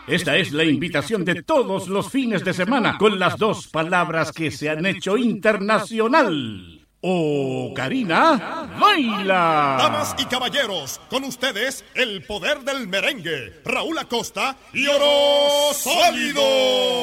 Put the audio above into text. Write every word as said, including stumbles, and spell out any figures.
Esta es la invitación de todos los fines de semana con las dos palabras que se han hecho internacional. Ocarina, baila. Damas y caballeros, con ustedes el poder del merengue, Raúl Acosta y Oro Sólido.